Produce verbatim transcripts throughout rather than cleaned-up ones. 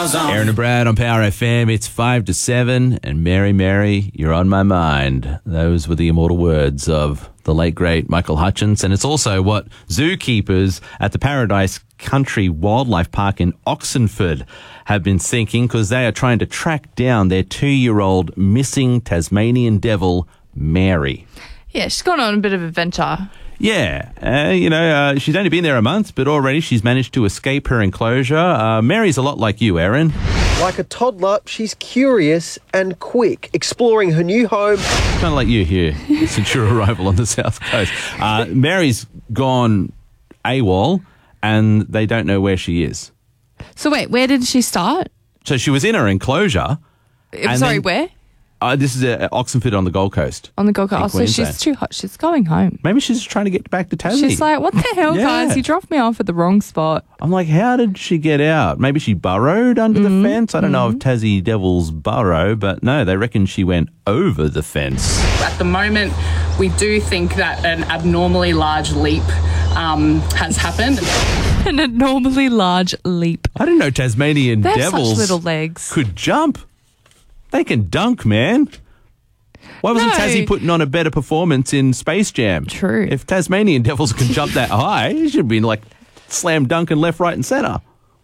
Aaron and Brad on Power F M. It's five to seven, and Mary, Mary, you're on my mind. Those were the immortal words of the late, great Michael Hutchence, and it's also what zookeepers at the Paradise Country Wildlife Park in Oxenford have been thinking, because they are trying to track down their two-year-old missing Tasmanian devil, Mary. Yeah, she's gone on a bit of adventure. Yeah, uh, you know, uh, she's only been there a month, but already she's managed to escape her enclosure. Uh, Mary's a lot like you, Aaron. Like a toddler, she's curious and quick, exploring her new home. Kind of like you here, since your arrival on the South Coast. Uh, Mary's gone AWOL, and they don't know where she is. So wait, where did she start? So she was in her enclosure. Uh, Sorry, then, where? Uh, this is uh, Oxenford on the Gold Coast. On the Gold Coast. Oh, so Queensland. she's too hot. She's going home. Maybe she's just trying to get back to Tassie. She's like, what the hell, Yeah. guys? You dropped me off at the wrong spot. I'm like, how did she get out? Maybe she burrowed under Mm-hmm. the fence? I don't know if Tassie devils burrow, but no, they reckon she went over the fence. At the moment, we do think that an abnormally large leap um, has happened. An abnormally large leap. I didn't know Tasmanian They have devils such little legs. could jump. They can dunk, man. Why wasn't No. Tassie putting on a better performance in Space Jam? True. If Tasmanian devils can jump that high, it should be like slam dunking left, right and centre.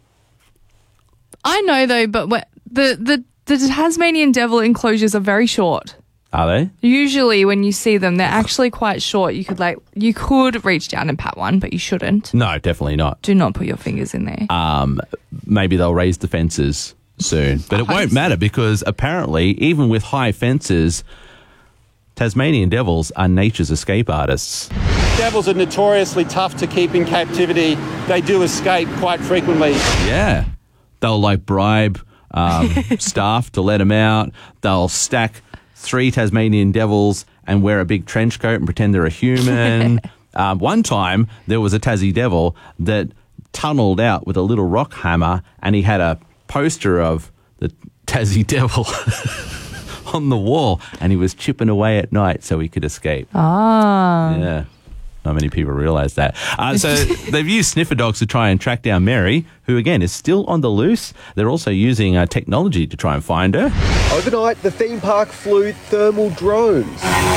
I know, though, but what, the, the, the Tasmanian devil enclosures are very short. Are they? Usually when you see them, they're actually quite short. You could like you could reach down and pat one, but you shouldn't. No, definitely not. Do not put your fingers in there. Um, maybe they'll raise the fences soon. But it won't matter, because apparently, even with high fences, Tasmanian devils are nature's escape artists. Devils are notoriously tough to keep in captivity. They do escape quite frequently. Yeah. They'll like bribe um, staff to let them out. They'll stack three Tasmanian devils and wear a big trench coat and pretend they're a human. um, one time, there was a Tassie devil that tunneled out with a little rock hammer, and he had a poster of the Tassie devil on the wall, and he was chipping away at night so he could escape. Ah. Yeah. Not many people realise that. Uh, so they've used sniffer dogs to try and track down Mary, who, again, is still on the loose. They're also using uh, technology to try and find her. Overnight, the theme park flew thermal drones.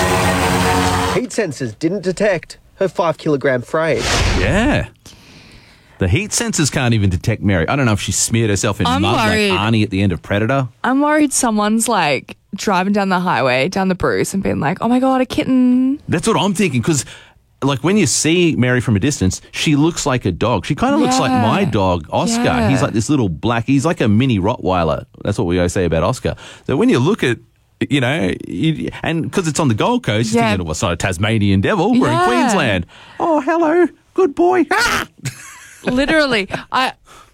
Heat sensors didn't detect her five kilogram frame. Yeah. The heat sensors can't even detect Mary. I don't know if she smeared herself in I'm mud worried. like Arnie at the end of Predator. I'm worried someone's like driving down the highway, down the Bruce, and being like, oh my God, a kitten. That's what I'm thinking, because like when you see Mary from a distance, she looks like a dog. She kind of looks like Yeah. my dog, Oscar. Yeah. He's like this little black, he's like a mini Rottweiler. That's what we always say about Oscar. So when you look at, you know, you, and because it's on the Gold Coast, you're Yeah. thinking, well, it's not a Tasmanian devil. We're Yeah. in Queensland. Oh, hello. Good boy. Ah! Literally. I,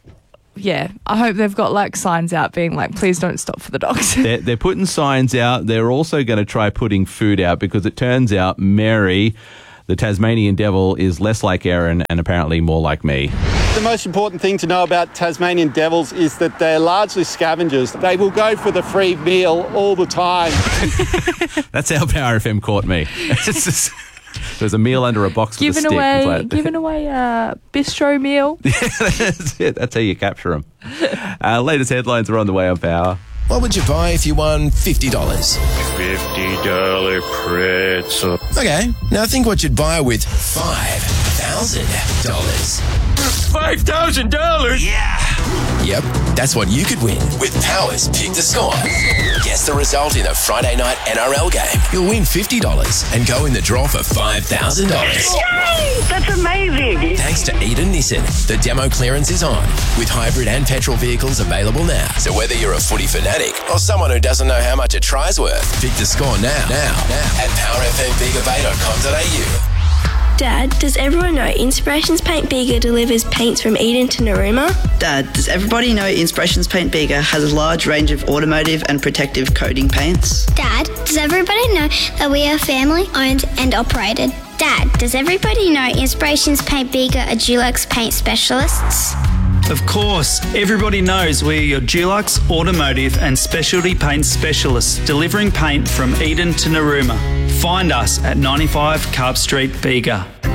yeah, I hope they've got like signs out being like, please don't stop for the dogs. They're, they're putting signs out. They're also going to try putting food out, because it turns out Mary, the Tasmanian devil, is less like Aaron and apparently more like me. The most important thing to know about Tasmanian devils is that they're largely scavengers. They will go for the free meal all the time. That's how Power F M caught me. It's just, there's a meal under a box with a giving stick. away, It's like- giving away a bistro meal. That's it. That's how you capture them. Uh, latest headlines are on the way on Power. What would you buy if you won fifty dollars? fifty dollar pretzel. Okay, now think what you'd buy with five thousand dollars. five thousand dollars? Yeah! Yep, that's what you could win with Power's Pick the Score. Guess the result in a Friday night N R L game. You'll win fifty dollars and go in the draw for five thousand dollars. Yay! That's amazing! Thanks to Eden Nissan, the demo clearance is on, with hybrid and petrol vehicles available now. So whether you're a footy fanatic or someone who doesn't know how much a try's worth, pick the score now, now, now at power f m bega bay dot com dot a u. Dad, does everyone know Inspirations Paint Bega delivers paints from Eden to Narooma? Dad, does everybody know Inspirations Paint Bega has a large range of automotive and protective coating paints? Dad, does everybody know that we are family owned and operated? Dad, does everybody know Inspirations Paint Bega are Dulux paint specialists? Of course, everybody knows we are your Dulux automotive and specialty paint specialists, delivering paint from Eden to Narooma. Find us at ninety-five Carp Street, Bega.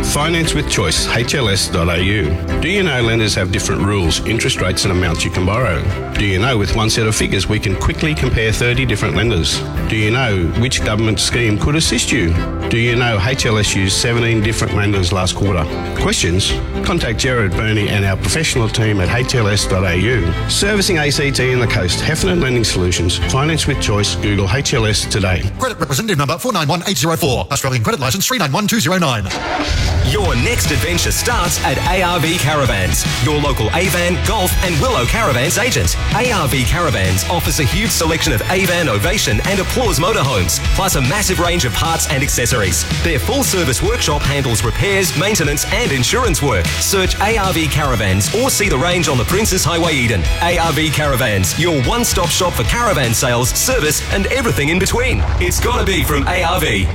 Finance with Choice, H L S dot A U. Do you know lenders have different rules, interest rates and amounts you can borrow? Do you know with one set of figures we can quickly compare thirty different lenders? Do you know which government scheme could assist you? Do you know H L S used seventeen different lenders last quarter? Questions? Contact Gerard Burney and our professional team at H L S dot A U. Servicing A C T and the coast, Hefner Lending Solutions. Finance with Choice. Google H L S today. Credit representative number four nine one eight zero four. Australian credit licence three nine one two zero nine. Your next adventure starts at A R V Caravans, your local Avan, Golf and Willow Caravans agent. A R V Caravans offers a huge selection of Avan, Ovation and Applause motorhomes, plus a massive range of parts and accessories. Their full-service workshop handles repairs, maintenance and insurance work. Search A R V Caravans or see the range on the Princess Highway Eden. A R V Caravans, your one-stop shop for caravan sales, service and everything in between. It's gotta be from A R V.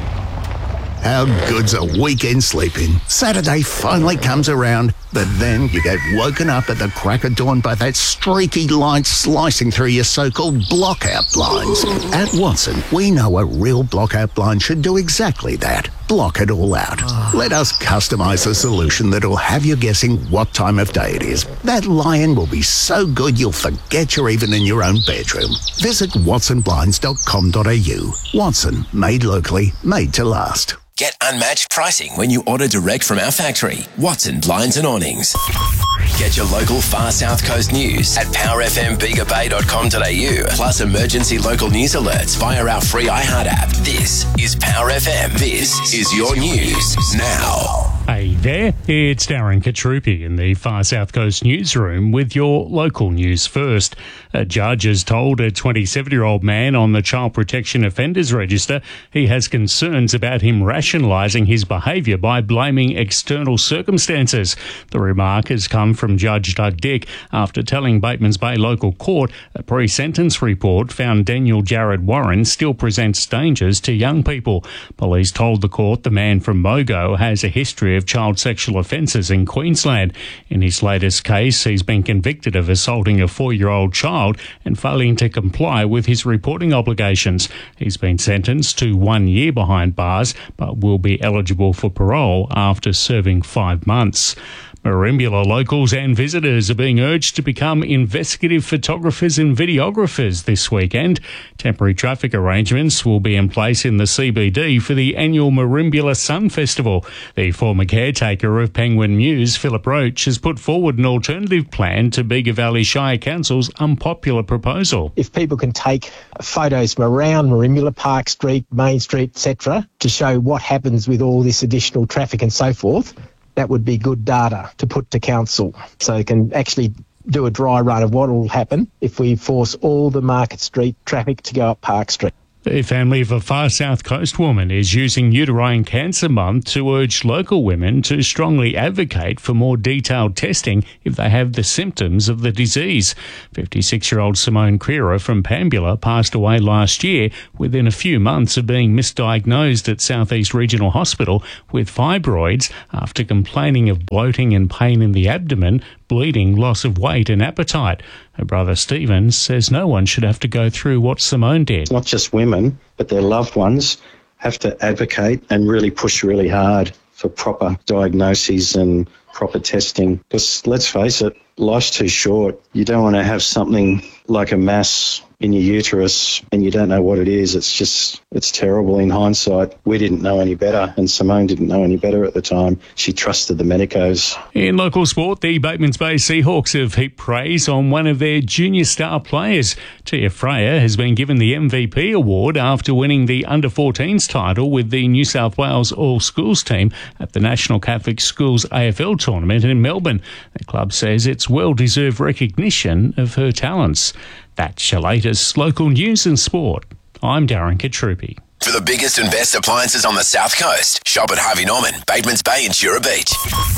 How good's a weekend sleeping? Saturday finally comes around, but then you get woken up at the crack of dawn by that streaky light slicing through your so-called blockout blinds. At Watson, we know a real blockout blind should do exactly that. Block it all out. Let us customise a solution that'll have you guessing what time of day it is. That lion will be so good you'll forget you're even in your own bedroom. Visit watson blinds dot com dot a u. Watson, made locally, made to last. Get unmatched pricing when you order direct from our factory, Watson Blinds and Awnings. Get your local Far South Coast news at power f m bega bay dot com dot a u, plus emergency local news alerts via our free iHeart app. This is Power F M. This is your news now. Hey there, it's Darren Katrupi in the Far South Coast newsroom with your local news first. A judge has told a twenty-seven-year-old man on the Child Protection Offenders Register he has concerns about him rationalising his behaviour by blaming external circumstances. The remark has come from Judge Doug Dick after telling Batemans Bay Local Court a pre-sentence report found Daniel Jared Warren still presents dangers to young people. Police told the court the man from Mogo has a history of child sexual offences in Queensland. In his latest case, he's been convicted of assaulting a four-year-old child and failing to comply with his reporting obligations. He's been sentenced to one year behind bars, but will be eligible for parole after serving five months. Merimbula locals and visitors are being urged to become investigative photographers and videographers this weekend. Temporary traffic arrangements will be in place in the C B D for the annual Merimbula Sun Festival. The former caretaker of Penguin Mews, Philip Roach, has put forward an alternative plan to Bega Valley Shire Council's unpopular proposal. If people can take photos from around Merimbula, Park Street, Main Street, et cetera, to show what happens with all this additional traffic and so forth, that would be good data to put to council so they can actually do a dry run of what will happen if we force all the Market Street traffic to go up Park Street. The family of a Far South Coast woman is using Uterine Cancer Month to urge local women to strongly advocate for more detailed testing if they have the symptoms of the disease. fifty-six-year-old Simone Creera from Pambula passed away last year within a few months of being misdiagnosed at South East Regional Hospital with fibroids after complaining of bloating and pain in the abdomen, bleeding, loss of weight and appetite. Her brother Stephen says no one should have to go through what Simone did. Not just women, but their loved ones have to advocate and really push really hard for proper diagnoses and proper testing. Because let's face it, life's too short. You don't want to have something like a mass in your uterus and you don't know what it is. It's just, it's terrible in hindsight. We didn't know any better and Simone didn't know any better at the time. She trusted the medicos. In local sport, the Batemans Bay Seahawks have heaped praise on one of their junior star players. Tia Freya has been given the M V P award after winning the under fourteens title with the New South Wales All Schools team at the National Catholic Schools A F L tournament in Melbourne. The club says it's well-deserved recognition of her talents. That's your latest local news and sport. I'm Darren Katrupi. For the biggest and best appliances on the South Coast, shop at Harvey Norman, Batemans Bay and Jura Beach.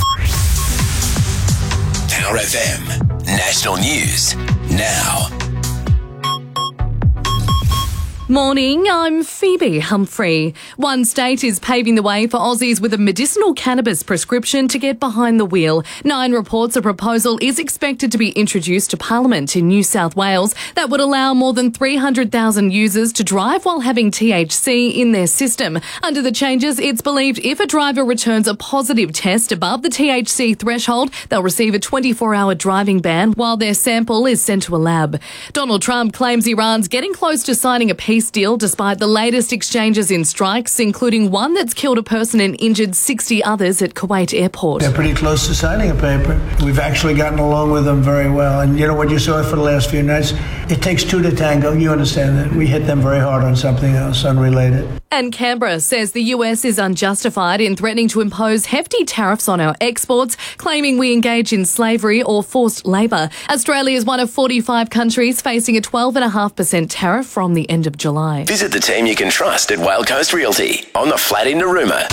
Power F M. National News. Now. Morning, I'm Phoebe Humphrey. One state is paving the way for Aussies with a medicinal cannabis prescription to get behind the wheel. Nine reports a proposal is expected to be introduced to Parliament in New South Wales that would allow more than three hundred thousand users to drive while having T H C in their system. Under the changes, it's believed if a driver returns a positive test above the T H C threshold, they'll receive a twenty-four hour driving ban while their sample is sent to a lab. Donald Trump claims Iran's getting close to signing a peace deal despite the latest exchanges in strikes, including one that's killed a person and injured sixty others at Kuwait airport. They're pretty close to signing a paper. We've actually gotten along with them very well. And you know what you saw for the last few nights? It takes two to tango. You understand that. We hit them very hard on something else unrelated. And Canberra says the U S is unjustified in threatening to impose hefty tariffs on our exports, claiming we engage in slavery or forced labour. Australia is one of forty-five countries facing a twelve point five percent tariff from the end of July. Visit the team you can trust at Whale Coast Realty on the flat in Narooma.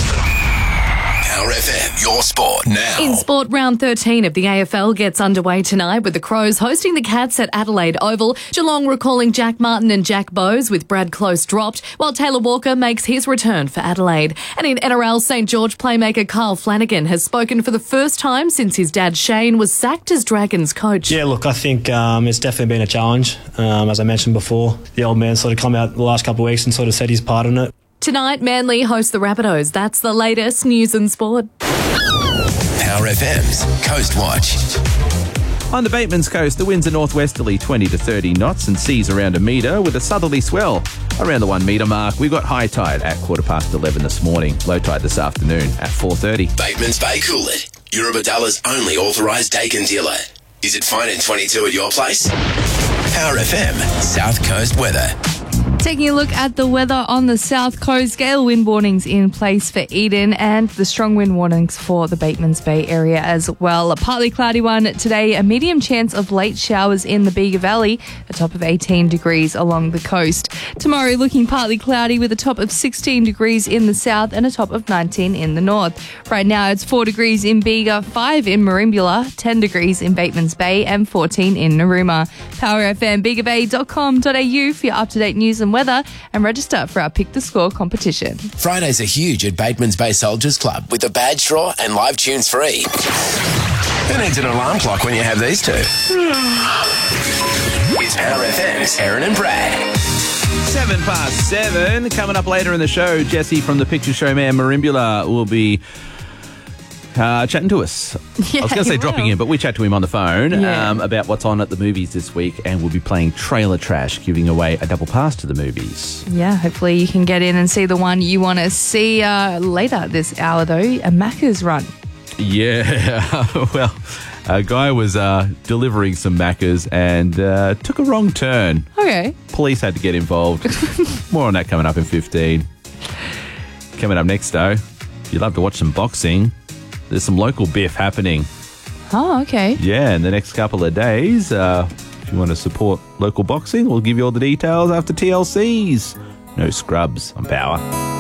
Power F M, your sport now. In sport, round thirteen of the A F L gets underway tonight with the Crows hosting the Cats at Adelaide Oval. Geelong recalling Jack Martin and Jack Bowes with Brad Close dropped, while Taylor Walker makes his return for Adelaide. And in N R L, St George playmaker Kyle Flanagan has spoken for the first time since his dad Shane was sacked as Dragons coach. Yeah, look, I think um, it's definitely been a challenge. Um, as I mentioned before, the old man sort of come out the last couple of weeks and sort of said his part in it. Tonight, Manly host the Rabbitohs. That's the latest news and sport. Power F M's Coast Watch. On the Bateman's Coast, the winds are northwesterly twenty to thirty knots and seas around a metre with a southerly swell around the one metre mark. We've got high tide at quarter past eleven this morning, low tide this afternoon at four thirty. Bateman's Bay Coolit, Eurobadalla's only authorised Dakin dealer. Is it fine in twenty-two at your place? Power F M South Coast weather. Taking a look at the weather on the south coast, gale wind warnings in place for Eden and the strong wind warnings for the Batemans Bay area as well. A partly cloudy one today, a medium chance of late showers in the Bega Valley, a top of eighteen degrees along the coast. Tomorrow looking partly cloudy with a top of sixteen degrees in the south and a top of nineteen in the north. Right now it's four degrees in Bega, five in Merimbula, ten degrees in Batemans Bay and fourteen in Narooma. Power F M, bega bay dot com dot a u for your up-to-date news and weather, and register for our Pick the Score competition. Fridays are huge at Bateman's Bay Soldiers Club with the badge draw and live tunes free. Who needs an alarm clock when you have these two? It's Power F M's Aaron and Brad. Seven past seven. Coming up later in the show, Jesse from the Picture Show Man Merimbula will be Uh, chatting to us. Yeah, I was going to say dropping will. in, but we chat to him on the phone Yeah. um, about what's on at the movies this week, and we'll be playing Trailer Trash, giving away a double pass to the movies. Yeah, hopefully you can get in and see the one you want to see uh, later this hour, though, a Macca's run. Yeah, well, a guy was uh, delivering some Maccas and uh, took a wrong turn. Okay. Police had to get involved. More on that coming up in fifteen. Coming up next, though, if you'd love to watch some boxing, there's some local biff happening. Oh, okay. Yeah, in the next couple of days. Uh, if you want to support local boxing, we'll give you all the details after T L Cs. No scrubs on Power.